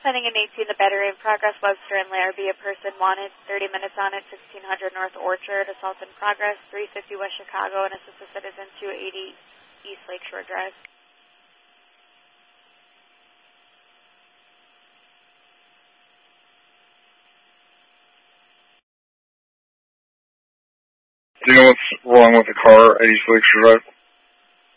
Sending an 18, the battery in progress, Webster and Larrabee, a person wanted, 30 minutes on it, 1600 North Orchard, assault in progress, 350 West Chicago, and assist a citizen, 280 East Lakeshore Drive. Do you know what's wrong with the car at East Lakeshore Drive?